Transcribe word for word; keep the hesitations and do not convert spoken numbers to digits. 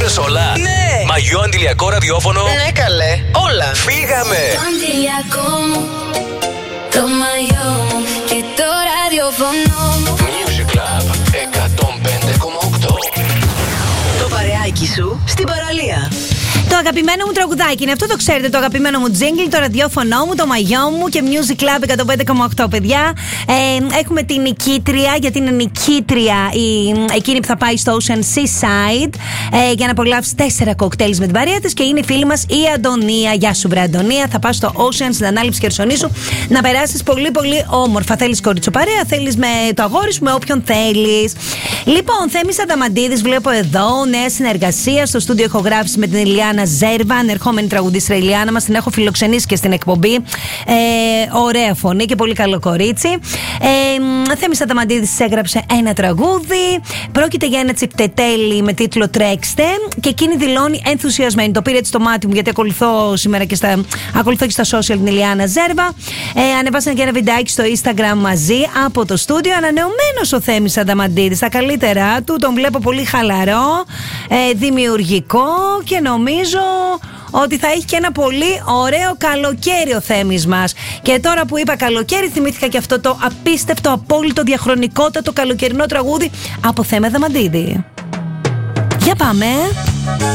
άκουσες όλα? Ναι. Μαγιό, αντιλιακό, ραδιόφωνο. Ναι, καλέ. Όλα. Φύγαμε. Το αντιλιακό μου, το μαγιό μου και το ραδιόφωνο μου. Music Club εκατόν πέντε κόμμα οκτώ. Το παρεάκι σου στην παραλία. Το αγαπημένο μου τραγουδάκι είναι αυτό, το ξέρετε. Το αγαπημένο μου τζίγκλ, το ραδιόφωνο μου, το μαγιό μου και Music Club εκατόν πέντε κόμμα οκτώ. Παιδιά, ε, έχουμε την νικήτρια, γιατί είναι νικήτρια η, εκείνη που θα πάει στο Ocean Seaside ε, για να απολαύσει τέσσερα κοκτέιλ με την παρέα της. Και είναι η φίλη μας η Αντωνία. Γεια σου, βρε Αντωνία. Θα πας στο Ocean στην ανάληψη Χερσονήσου να περάσεις πολύ, πολύ όμορφα. Θέλεις κορίτσο παρέα, θέλεις με το αγόρι σου, με όποιον θέλεις. Λοιπόν, Θέμης Αδαμαντίδης, βλέπω εδώ νέα συνεργασία στο στούντιο ηχογράφηση με την Ηλιάνα Ζέρβα, ανερχόμενη τραγουδίστρια Ηλιάνα μας. Την έχω φιλοξενήσει και στην εκπομπή. Ε, ωραία φωνή και πολύ καλό κορίτσι. Ε, Θέμης Αδαμαντίδης έγραψε ένα τραγούδι. Πρόκειται για ένα τσιπτετέλι με τίτλο Τρέξτε. Και εκείνη δηλώνει ενθουσιασμένη. Το πήρε έτσι στο μάτι μου, γιατί ακολουθώ σήμερα και στα, ακολουθώ και στα social την Ηλιάνα Ζέρβα. Ε, ανεβάσανε και ένα βιντεάκι στο Instagram μαζί από το στούντιο. Ανανεωμένος ο Θέμης Αδαμαντίδης, τα καλύτερά του. Τον βλέπω πολύ χαλαρό, ε, δημιουργικό και νομίζω ότι θα έχει και ένα πολύ ωραίο καλοκαίρι ο Θέμης μας. Και τώρα που είπα καλοκαίρι, θυμήθηκα και αυτό το απίστευτο, απόλυτο, διαχρονικότατο καλοκαιρινό τραγούδι από Θέμη Αδαμαντίδη. Για πάμε.